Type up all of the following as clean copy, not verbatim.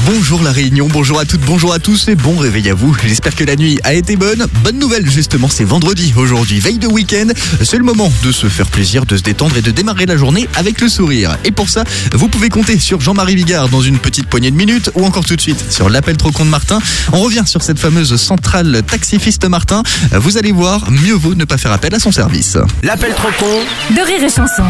Bonjour la Réunion, bonjour à toutes, bonjour à tous et bon réveil à vous. J'espère que la nuit a été bonne. Bonne nouvelle justement, c'est vendredi aujourd'hui, veille de week-end. C'est le moment de se faire plaisir, de se détendre et de démarrer la journée avec le sourire. Et pour ça, vous pouvez compter sur Jean-Marie Bigard dans une petite poignée de minutes ou encore tout de suite sur l'appel trop con de Martin. On revient sur cette fameuse centrale taxifiste Martin. Vous allez voir, mieux vaut ne pas faire appel à son service. L'appel trop con de Rire et Chanson.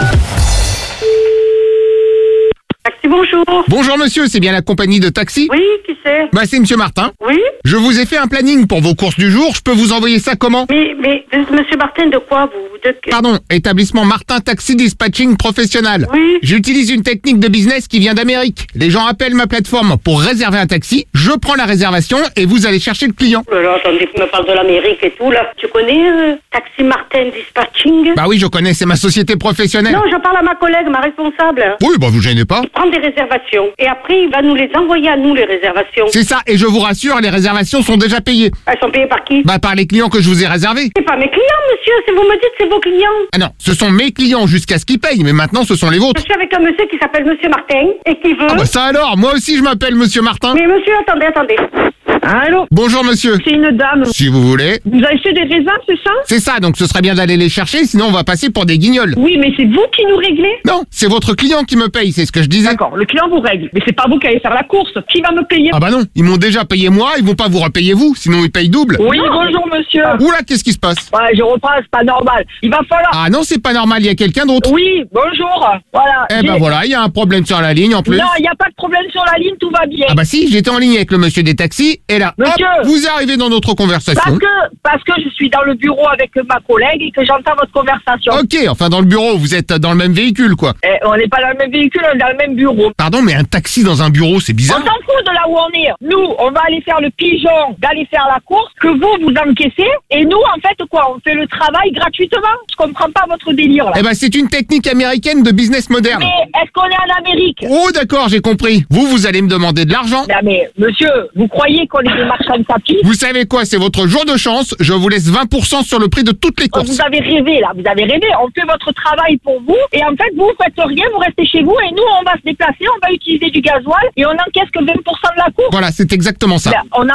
Taxi, bonjour. Bonjour monsieur, c'est bien la compagnie de taxi? Oui, qui c'est? Bah c'est monsieur Martin. Oui. Je vous ai fait un planning pour vos courses du jour, je peux vous envoyer ça comment? Mais, monsieur Martin, de quoi vous? Pardon, établissement Martin Taxi Dispatching Professionnel. Oui. J'utilise une technique de business qui vient d'Amérique. Les gens appellent ma plateforme pour réserver un taxi, je prends la réservation et vous allez chercher le client. Oh là là, attendez, tu me parles de l'Amérique et tout, là. Tu connais Taxi Martin Dispatching? Bah oui, je connais, c'est ma société professionnelle. Non, je parle à ma collègue, ma responsable. Oui, bah vous gênez pas. Il prend des réservations. Et après, il va nous les envoyer à nous, les réservations. C'est ça, et je vous rassure, les réservations sont déjà payées. Elles sont payées par qui? Bah par les clients que je vous ai réservés. C'est pas mes clients, monsieur. Si vous me dites, c'est vos clients. Ah non, ce sont mes clients jusqu'à ce qu'ils payent, mais maintenant ce sont les Je vôtres. suis avec un monsieur qui s'appelle monsieur Martin et qui veut... Ah bah ça alors, moi aussi je m'appelle monsieur Martin. Mais monsieur, attendez. Allô? Bonjour monsieur. C'est une dame. Si vous voulez. Vous avez fait des raisins, c'est ça? C'est ça, donc ce serait bien d'aller les chercher, sinon on va passer pour des guignols. Oui, mais c'est vous qui nous réglez? Non, c'est votre client qui me paye, c'est ce que je disais. D'accord, le client vous règle. Mais c'est pas vous qui allez faire la course. Qui va me payer? Ah bah non, ils m'ont déjà payé moi, ils vont pas vous repayer vous, sinon ils payent double. Oui, bonjour monsieur. Oula, qu'est-ce qui se passe? Ouais, je reprends, c'est pas normal. Il va falloir... Ah non, c'est pas normal, il y a quelqu'un d'autre. Oui, bonjour. Voilà. Eh ben voilà, il y a un problème sur la ligne en plus. Non, il n'y a pas de problème sur la ligne, tout va bien. Ah bah si, j'étais en ligne avec le monsieur des taxis, et là, Monsieur. hop, vous arrivez dans notre conversation. Parce que je suis dans le bureau avec ma collègue et que j'entends votre conversation. Ok, enfin dans le bureau, vous êtes dans le même véhicule quoi. On n'est pas dans le même véhicule, on est dans le même bureau. Pardon, mais un taxi dans un bureau, c'est On bizarre. s'en fout de là où on est. Nous, on va aller faire le pigeon, d'aller faire la course, que vous encaissez. Et nous, en fait, quoi, on fait le travail gratuitement. Je comprends pas votre délire, là. Eh ben c'est une technique américaine de business moderne. Mais est-ce qu'on est en Amérique? Oh d'accord, j'ai compris. Vous allez me demander de l'argent. Non mais, monsieur, vous croyez qu'on est des marchands de tapis? Vous savez quoi, c'est votre jour de chance, je vous laisse 20% sur le prix de toutes les Oh, courses. vous avez rêvé, là, vous avez rêvé. On fait votre travail pour vous. Et en fait, vous faites rien, vous restez chez vous. Et nous, on va se déplacer, on va utiliser du gasoil. Et on encaisse que 20% de la course. Voilà, c'est exactement ça. Ben, on